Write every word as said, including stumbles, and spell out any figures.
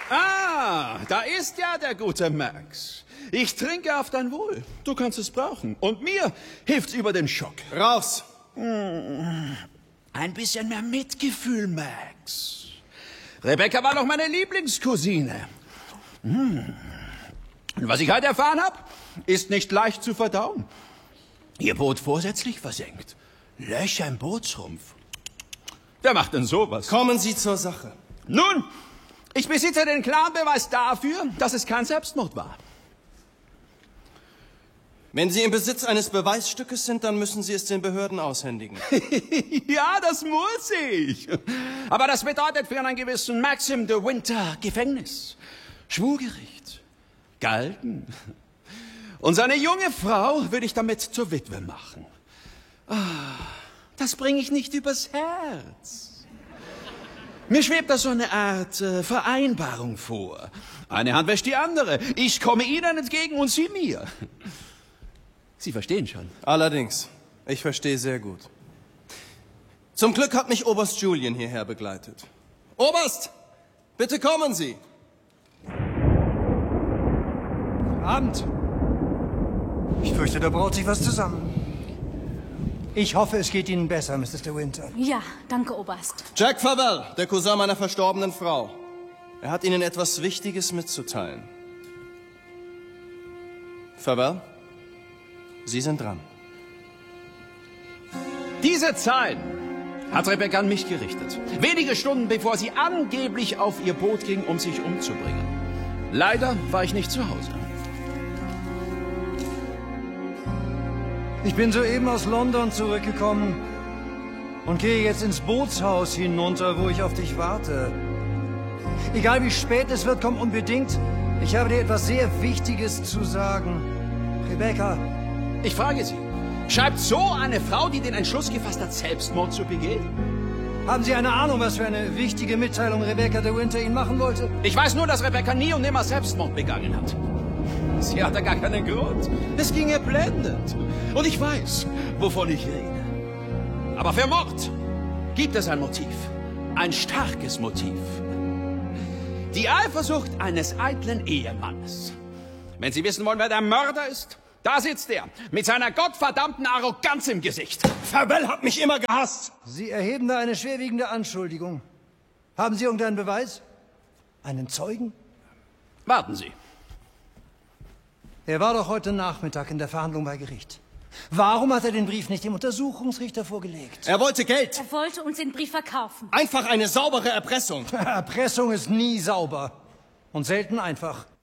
Ah, da ist ja der gute Max. Ich trinke auf dein Wohl. Du kannst es brauchen. Und mir hilft's über den Schock. Raus! Ein bisschen mehr Mitgefühl, Max. Rebecca war doch meine Lieblingscousine. Hm. Und was ich heute erfahren habe, ist nicht leicht zu verdauen. Ihr Boot vorsätzlich versenkt. Löcher im Bootsrumpf. Wer macht denn sowas? Kommen Sie zur Sache. Nun, ich besitze den klaren Beweis dafür, dass es kein Selbstmord war. Wenn Sie im Besitz eines Beweisstückes sind, dann müssen Sie es den Behörden aushändigen. Ja, das muss ich. Aber das bedeutet für einen gewissen Maxim de Winter Gefängnis, Schwurgericht, Galgen. Und seine junge Frau würde ich damit zur Witwe machen. Ah, das bringe ich nicht übers Herz. Mir schwebt da so eine Art äh, Vereinbarung vor. Eine Hand wäscht die andere. Ich komme Ihnen entgegen und Sie mir. Sie verstehen schon. Allerdings. Ich verstehe sehr gut. Zum Glück hat mich Oberst Julian hierher begleitet. Oberst! Bitte kommen Sie! Abend. Ich fürchte, da braut sich was zusammen. Ich hoffe, es geht Ihnen besser, Misses de Winter. Ja, danke, Oberst. Jack Favell, der Cousin meiner verstorbenen Frau. Er hat Ihnen etwas Wichtiges mitzuteilen. Favell, Sie sind dran. Diese Zahlen hat Rebecca an mich gerichtet. Wenige Stunden bevor sie angeblich auf ihr Boot ging, um sich umzubringen. Leider war ich nicht zu Hause. Ich bin soeben aus London zurückgekommen und gehe jetzt ins Bootshaus hinunter, wo ich auf dich warte. Egal wie spät es wird, komm unbedingt. Ich habe dir etwas sehr Wichtiges zu sagen. Rebecca. Ich frage Sie, schreibt so eine Frau, die den Entschluss gefasst hat, Selbstmord zu begehen? Haben Sie eine Ahnung, was für eine wichtige Mitteilung Rebecca de Winter Ihnen machen wollte? Ich weiß nur, dass Rebecca nie und nimmer Selbstmord begangen hat. Sie hatte gar keinen Grund. Es ging ihr blendend. Und ich weiß, wovon ich rede. Aber für Mord gibt es ein Motiv. Ein starkes Motiv. Die Eifersucht eines eitlen Ehemannes. Wenn Sie wissen wollen, wer der Mörder ist, da sitzt er, mit seiner gottverdammten Arroganz im Gesicht. Favell hat mich immer gehasst. Sie erheben da eine schwerwiegende Anschuldigung. Haben Sie irgendeinen Beweis? Einen Zeugen? Warten Sie. Er war doch heute Nachmittag in der Verhandlung bei Gericht. Warum hat er den Brief nicht dem Untersuchungsrichter vorgelegt? Er wollte Geld. Er wollte uns den Brief verkaufen. Einfach eine saubere Erpressung. Erpressung ist nie sauber und selten einfach.